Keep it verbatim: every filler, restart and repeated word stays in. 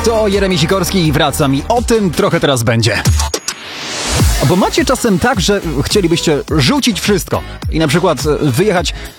To Jeremi Sikorski i wracam i o tym trochę teraz będzie. Bo macie czasem tak, że chcielibyście rzucić wszystko i na przykład wyjechać